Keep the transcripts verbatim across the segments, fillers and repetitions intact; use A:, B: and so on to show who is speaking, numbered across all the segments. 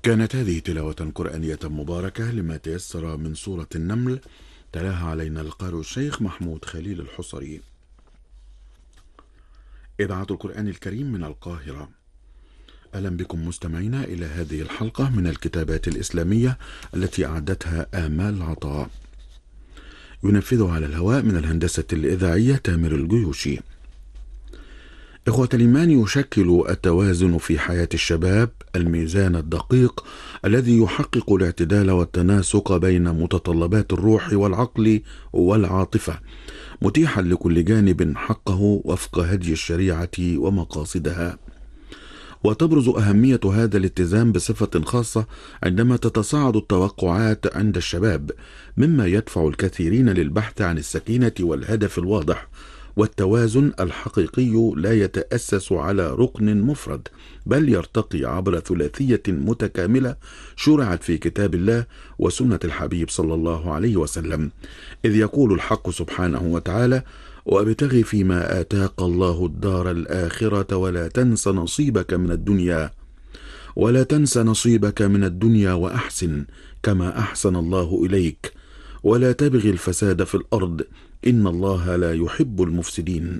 A: كانت هذه تلاوة قرآنية مباركة لما تيسر من سورة النمل، تلاها علينا القارئ الشيخ محمود خليل الحصري. إذاعة القرآن الكريم من القاهرة. أهلا بكم مستمعينا إلى هذه الحلقة من الكتابات الإسلامية التي أعدتها آمال عطاء. ينفذها على الهواء من الهندسة الإذاعية تامر الجيوشي. إخوة الإيمان، يشكل التوازن في حياة الشباب الميزان الدقيق الذي يحقق الاعتدال والتناسق بين متطلبات الروح والعقل والعاطفة، متيحا لكل جانب حقه وفق هدي الشريعة ومقاصدها. وتبرز أهمية هذا الاتزان بصفة خاصة عندما تتصاعد التوقعات عند الشباب، مما يدفع الكثيرين للبحث عن السكينة والهدف الواضح. والتوازن الحقيقي لا يتأسس على ركن مفرد، بل يرتقي عبر ثلاثية متكاملة شرعت في كتاب الله وسنة الحبيب صلى الله عليه وسلم، إذ يقول الحق سبحانه وتعالى: وابتغ فيما آتاك الله الدار الآخرة ولا تنس نصيبك من الدنيا ولا تنس نصيبك من الدنيا وأحسن كما أحسن الله إليك ولا تبغي الفساد في الأرض إن الله لا يحب المفسدين.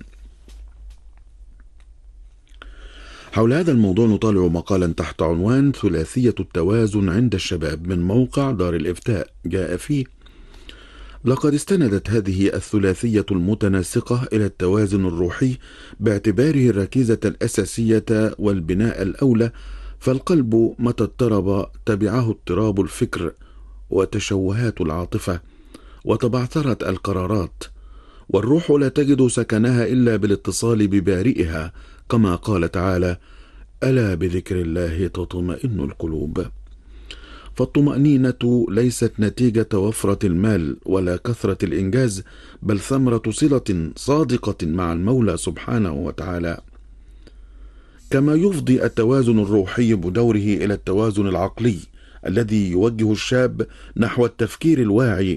A: حول هذا الموضوع نطالع مقالا تحت عنوان ثلاثية التوازن عند الشباب من موقع دار الإفتاء. جاء فيه: لقد استندت هذه الثلاثية المتناسقة إلى التوازن الروحي باعتباره الركيزة الأساسية والبناء الأولى، فالقلب متى اضطرب تبعه اضطراب الفكر وتشوهات العاطفة وتبعثرت القرارات، والروح لا تجد سكنها إلا بالاتصال ببارئها، كما قال تعالى: ألا بذكر الله تطمئن القلوب. فالطمأنينة ليست نتيجة وفرة المال ولا كثرة الإنجاز، بل ثمرة صلة صادقة مع المولى سبحانه وتعالى. كما يفضي التوازن الروحي بدوره إلى التوازن العقلي الذي يوجه الشاب نحو التفكير الواعي